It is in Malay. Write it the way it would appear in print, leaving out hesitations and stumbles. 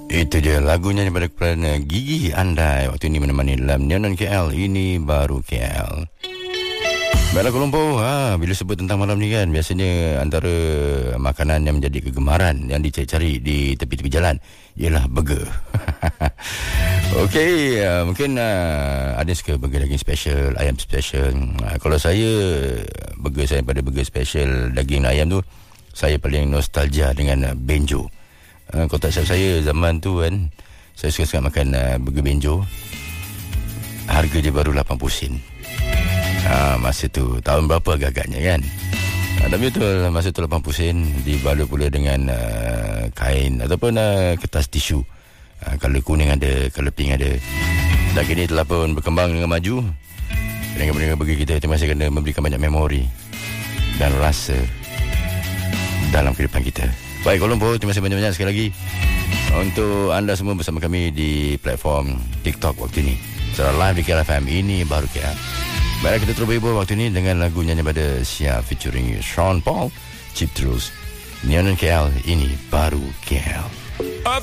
Itu dia lagunya daripada kerana Gigi Andai waktu ini menemani dalam Neon KL. Ini baru KL. Baiklah Kuala Lumpur, bila sebut tentang malam ni kan, biasanya antara makanan yang menjadi kegemaran yang dicari-cari di tepi-tepi jalan ialah burger. Okey, mungkin ada suka burger daging special, ayam special. Kalau saya, burger saya pada burger special daging ayam tu, saya paling nostalgia dengan benjo. Kalau tak silap saya zaman tu kan, saya suka makan burger benjo. Harga dia baru 80 sen. Masa tu tahun berapa agak-agaknya kan. Tapi betul, masa tu 80 sen, dibalut pula dengan kain ataupun kertas tisu. Color kuning ada, color pink ada. Dan kini telah pun berkembang dengan maju. Dengan burger kita, kita masih kena memberikan banyak memori dan rasa dalam kehidupan kita. Baik Kuala Lumpur, terima kasih banyak-banyak sekali lagi untuk anda semua bersama kami di platform TikTok waktu ini. Secara live di KL FM, ini baru KL. Baiklah, kita terus berhibur waktu ini dengan lagu nyanyi pada Sia featuring Sean Paul, Chip Truls, Neon KL, ini baru KL.